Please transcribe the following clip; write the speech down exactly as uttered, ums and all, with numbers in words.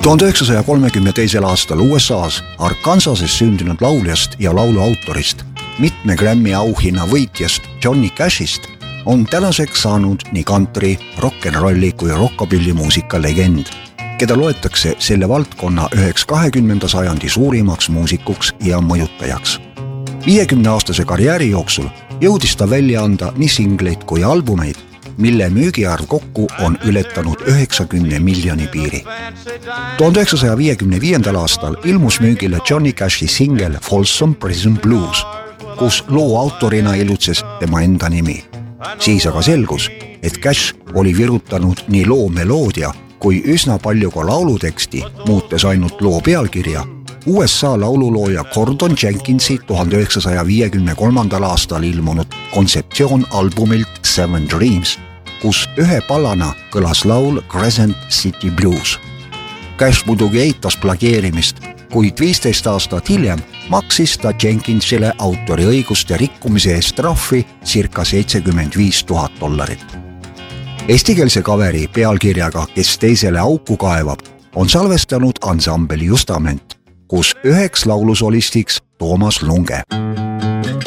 tuhande üheksasaja kolmekümne teisel aastal U S A's Arkansases sündinud lauljast ja laulu autorist, mitme Grammy auhinna võitjast Johnny Cashist on tänaseks saanud nii country, rock'n'rolli kui rockabilly muusika legend, keda loetakse selle valdkonna üheks kahekümnenda sajandi suurimaks muusikuks ja mõjutajaks. viiekümne aastase karjääri jooksul jõudis ta välja anda nii singleid kui albumeid, mille müügiarv kokku on ületanud üheksakümne miljoni piiri. tuhande üheksasaja viiekümne viiendal aastal ilmus müügile Johnny Cashi singel Folsom Prison Blues, kus loo autorina ilutses tema enda nimi. Siis aga selgus, et Cash oli virutanud nii loo meloodia kui üsna palju ka lauluteksti, muutes ainult loo pealkirja U S A laululooja Gordon Jenkinsi tuhande üheksasaja viiekümne kolmandal aastal ilmunud kontseptsioon albumilt Seven Dreams, kus ühe palana kõlas laul Crescent City Blues. Cash muidugi eitas plageerimist, kuid viisteist aastat hiljem maksis ta Jenkinsile autoriõiguste rikkumise eest trahvi circa seitsekümmend viis tuhat dollarit. Eestikeelse kaveri pealkirjaga Kes teisele auku kaevab on salvestanud ansambel Justament, kus üheks laulusolistiks Toomas Lunge.